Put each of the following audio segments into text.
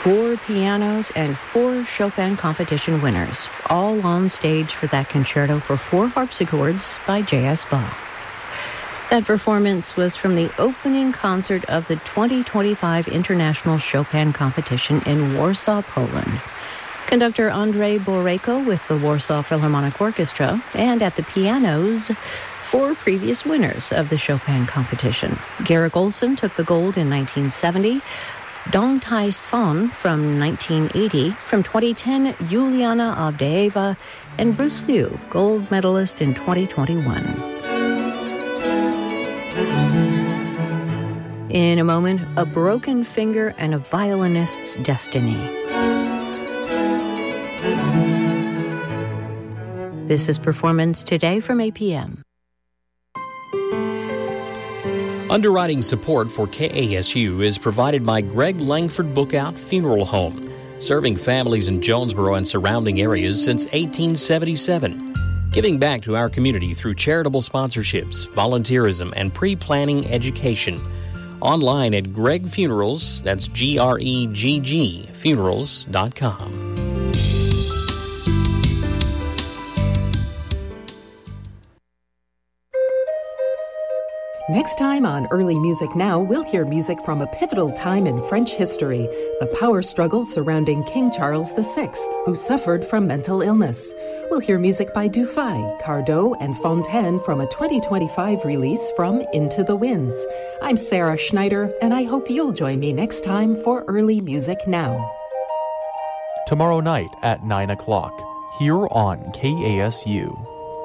4 pianos and 4 Chopin competition winners, all on stage for that concerto for 4 harpsichords by J.S. Bach. That performance was from the opening concert of the 2025 International Chopin Competition in Warsaw, Poland. Conductor Andrei Borejko with the Warsaw Philharmonic Orchestra, and at the pianos, 4 previous winners of the Chopin competition. Garrick Olson took the gold in 1970, Dong Tai Son from 1980, from 2010, Juliana Avdeeva, and Bruce Liu, gold medalist in 2021. In a moment, a broken finger and a violinist's destiny. This is Performance Today from APM. Underwriting support for KASU is provided by Greg Langford Bookout Funeral Home, serving families in Jonesboro and surrounding areas since 1877. Giving back to our community through charitable sponsorships, volunteerism, and pre-planning education. Online at Greg Funerals, that's GREGG, funerals.com. Next time on Early Music Now, we'll hear music from a pivotal time in French history, the power struggles surrounding King Charles VI, who suffered from mental illness. We'll hear music by Dufay, Cardot, and Fontaine from a 2025 release from Into the Winds. I'm Sarah Schneider, and I hope you'll join me next time for Early Music Now. Tomorrow night at 9 o'clock, here on KASU.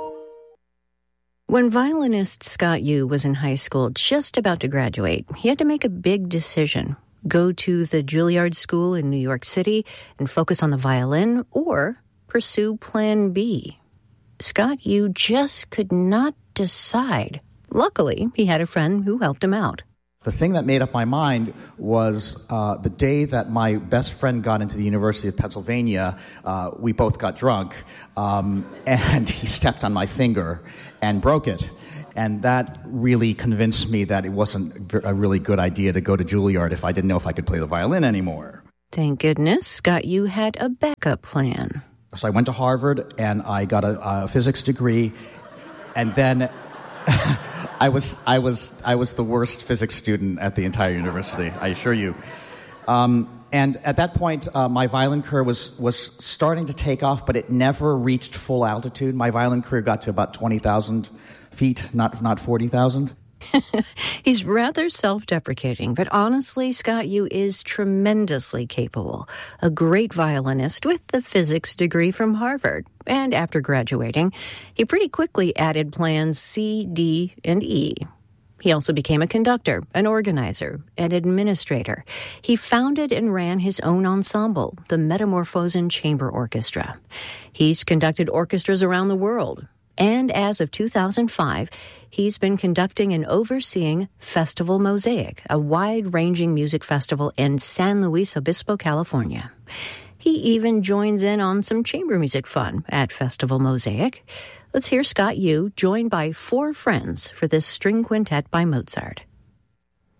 When violinist Scott Yu was in high school, just about to graduate, he had to make a big decision. Go to the Juilliard School in New York City and focus on the violin, or pursue Plan B. Scott Yu just could not decide. Luckily, he had a friend who helped him out. The thing that made up my mind was the day that my best friend got into the University of Pennsylvania, we both got drunk, and he stepped on my finger and broke it. And that really convinced me that it wasn't a really good idea to go to Juilliard if I didn't know if I could play the violin anymore. Thank goodness Scott Yu had a backup plan. So I went to Harvard, and I got a physics degree, and then I was the worst physics student at the entire university, I assure you. And at that point, my violin career was starting to take off, but it never reached full altitude. My violin career got to about 20,000 feet, not 40,000. He's rather self-deprecating, but honestly, Scott Yu is tremendously capable. A great violinist with the physics degree from Harvard. And after graduating, he pretty quickly added plans C, D, and E. He also became a conductor, an organizer, an administrator. He founded and ran his own ensemble, the Metamorphosen Chamber Orchestra. He's conducted orchestras around the world. And as of 2005, he's been conducting and overseeing Festival Mosaic, a wide-ranging music festival in San Luis Obispo, California. He even joins in on some chamber music fun at Festival Mosaic. Let's hear Scott Yu joined by 4 friends for this string quintet by Mozart.